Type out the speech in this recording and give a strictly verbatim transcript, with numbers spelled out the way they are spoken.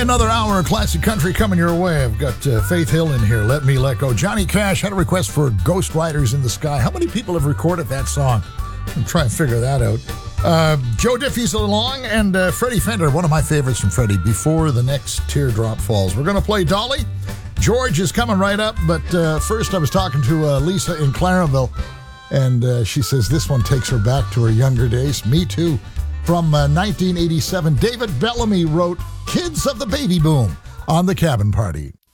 another hour of classic country coming your way. I've got uh, Faith Hill in here. Let Me Let Go. Johnny Cash had a request for Ghost Riders in the Sky. How many people have recorded that song? I'm trying to figure that out. Uh, Joe Diffie's along, and uh, Freddie Fender, one of my favorites from Freddie, Before the Next Teardrop Falls. We're going to play Dolly. George is coming right up, but uh, first I was talking to uh, Lisa in Clarenville, and uh, she says this one takes her back to her younger days. Me too. From uh, nineteen eighty-seven, David Bellamy wrote Kids of the Baby Boom on The Cabin Party.